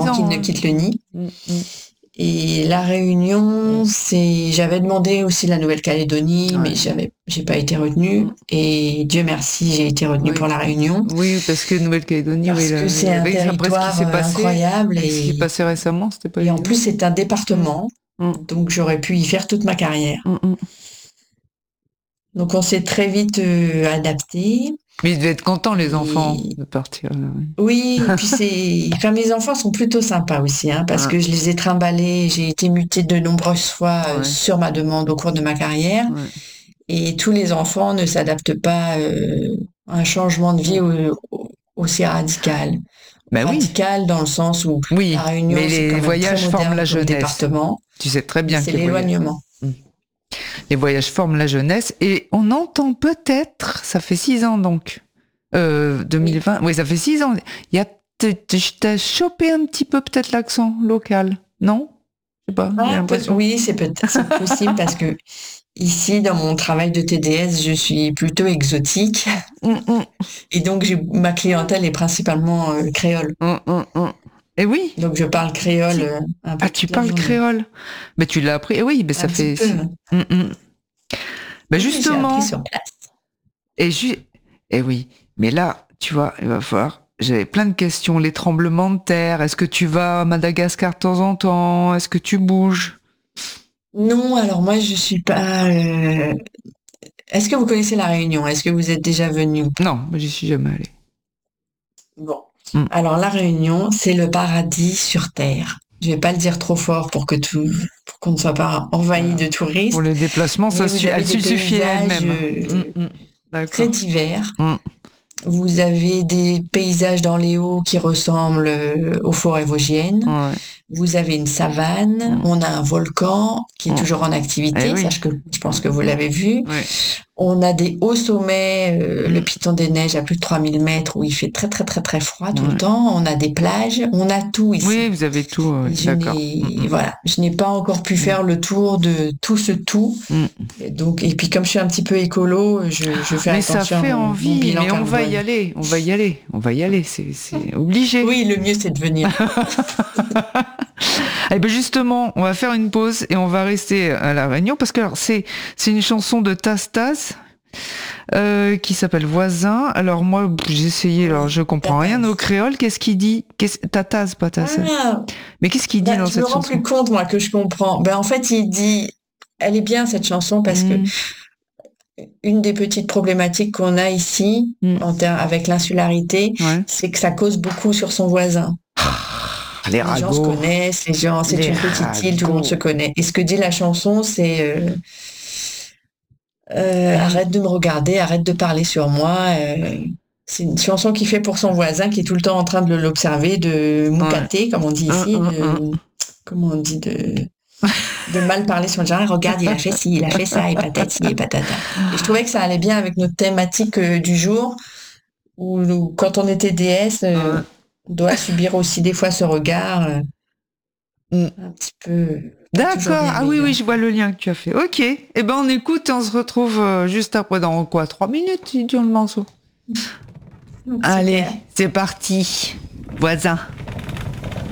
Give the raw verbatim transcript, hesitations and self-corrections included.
avant qu'il hein. ne quitte le nid. Mm, mm. Et la Réunion, c'est, j'avais demandé aussi la Nouvelle-Calédonie, Ouais. mais j'avais, j'ai pas été retenue. Mm. Et Dieu merci, j'ai été retenue Oui. pour la Réunion. Oui, parce que Nouvelle-Calédonie, Parce oui, que là, c'est un avec après ce qui territoire s'est euh, passé, incroyable avec ce qui s'est et, passé récemment, c'était pas et en évident. plus c'est un département, Mm. donc j'aurais pu y faire toute ma carrière. Mm, mm. Donc on s'est très vite euh, adapté. Mais ils devaient être contents, les Et- enfants, de partir. Là, oui. Oui, et puis c'est, enfin mes enfants sont plutôt sympas aussi, hein, parce Ah. que je les ai trimballés, j'ai été mutée de nombreuses fois euh, Ouais. sur ma demande au cours de ma carrière. Ouais. Et tous les enfants ne s'adaptent pas euh, à un changement de vie au- au- aussi radical. Ben oui, Radical dans le sens où oui, la Réunion, mais c'est les quand même voyages très forment moderne la comme jeunesse. département. Tu sais très Mais bien c'est que les voyages... l'éloignement. les voyages forment la jeunesse. Et on entend peut-être, ça fait six ans donc, euh, deux mille vingt, oui, ça fait six ans. Il y a, t'as chopé un petit peu peut-être l'accent local, non? Je sais pas, j'ai Ah, l'impression. peut- oui, c'est peut-être c'est possible parce que ici, dans mon travail de T D S, je suis plutôt exotique. Mm, mm, Et donc, j'ai- ma clientèle est principalement euh, créole. mm, mm, mm. Et oui. Donc, je parle créole Si. euh, un peu Ah, tu toute la parles journée. créole. Mais tu l'as appris. Eh oui, mais ça Un fait. petit peu. Mm, mm. Ben Oui, justement. j'ai appris sur place. Et ju... Eh oui, mais là, tu vois, il va falloir. J'avais plein de questions. Les tremblements de terre. Est-ce que tu vas à Madagascar de temps en temps? Est-ce que tu bouges? Non, alors moi, je suis pas... euh, Est-ce que vous connaissez La Réunion? Est-ce que vous êtes déjà venu? Non, moi j'y suis jamais allée. Bon. Mm. Alors, La Réunion, c'est le paradis sur Terre. Je vais pas le dire trop fort pour que tout, pour qu'on ne soit pas envahi Voilà. de touristes. Pour les déplacements, ça Mais vous su... avez elle des se suffit à paysages elle-même. euh, Mm, mm. D'accord. très divers. Mm. Vous avez des paysages dans les hauts qui ressemblent euh, aux forêts vosgiennes. Ouais. Vous avez une savane. Mm. On a un volcan qui est Mm. toujours en activité. Eh oui. Sache que je pense que vous l'avez vu. Ouais. On a des hauts sommets, euh, Mm. le Piton des Neiges à plus de trois mille mètres où il fait très très très très froid tout Ouais. le temps. On a des plages. On a tout ici. Oui, vous avez tout. Ouais. Et je D'accord. n'ai, Mm, mm. voilà, je n'ai pas encore pu faire le tour de tout ce tout. Mm. Et donc, et puis comme je suis un petit peu écolo, je, je fais Mais ça attention fait à mon, mon envie. bilan Mais on va carbone. y aller. On va y aller. On va y aller. C'est, c'est obligé. Oui, le mieux c'est de venir. Eh ben justement, on va faire une pause et on va rester à La Réunion parce que alors, c'est c'est une chanson de Taz Taz euh, qui s'appelle Voisin. Alors moi, j'ai essayé, alors je comprends rien au créole. Qu'est-ce qu'il dit? Qu'est-ce... Tataz, pas Taz. Ah, Mais qu'est-ce qu'il dit bah, dans je me cette rends chanson? plus compte moi que je comprends. Ben en fait, il dit, elle est bien cette chanson parce que Mm. une des petites problématiques qu'on a ici Mm. en ter- avec l'insularité, Ouais. c'est que ça cause beaucoup sur son voisin. Les Les gens se ragots. connaissent, les gens, c'est Les une petite île, tout le monde se ragots. connaît. Et ce que dit la chanson, c'est euh, euh, arrête de me regarder, arrête de parler sur moi. euh. C'est une chanson qui fait pour son voisin, qui est tout le temps en train de l'observer, de moucater, comme on dit Un, ici, un, de, un. comment on dit, de, de mal parler sur le genre. Regarde, il a fait ci, il a fait ça, et patati et patata. Et je trouvais que ça allait bien avec notre thématique euh, du jour, où, où quand on était D S, euh, Ouais. on doit subir aussi des fois ce regard euh, Mm. un petit peu. pas toujours D'accord. Ah oui, bienveillant. oui, je vois le lien que tu as fait. Ok. Eh ben, on écoute et on se retrouve euh, juste après dans quoi? Trois minutes, il dure le morceau. Donc, Allez, super. c'est parti. Voisin.